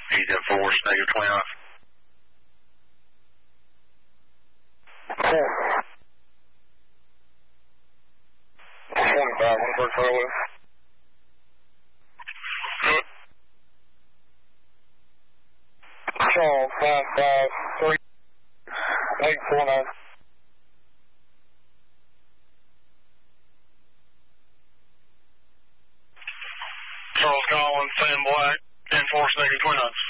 He's in force, negative 20 knots. Cool. 25, 1 for Lewis. Charles, 553, 849. Charles Collins, 10 black, in force, negative 20 knots.